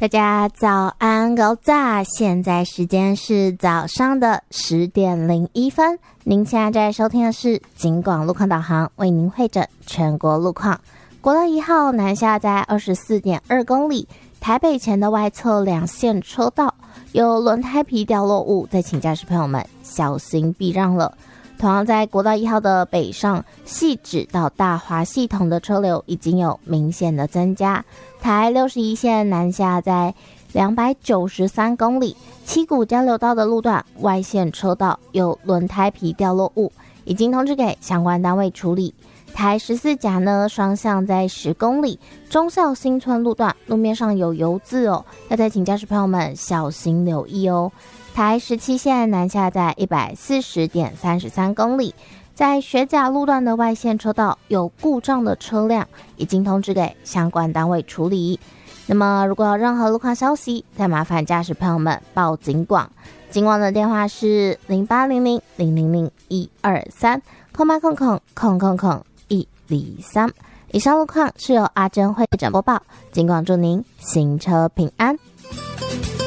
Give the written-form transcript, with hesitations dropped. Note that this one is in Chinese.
大家早安高早，现在时间是早上的10:01。您现在在收听的是警广路况导航，为您会诊全国路况。国道1号南下在24.2公里，台北前的外侧两线车道有轮胎皮掉落物，再请驾驶朋友们小心避让了。同样在国道1号的北上汐止到大华系统的车流已经有明显的增加，台61线南下在293公里，七股交流道的路段外线车道有轮胎皮掉落物，已经通知给相关单位处理。台14甲呢，双向在10公里，忠孝新村路段路面上有油渍哦，要再请驾驶朋友们小心留意哦。台17线南下在140.33公里，在学甲路段的外线车道有故障的车辆，已经通知给相关单位处理。那么如果有任何路况消息，再麻烦驾驶朋友们报警广，警广的电话是0800-000-123，0800-123。以上路况是由阿珍会诊播报，警广祝您行车平安。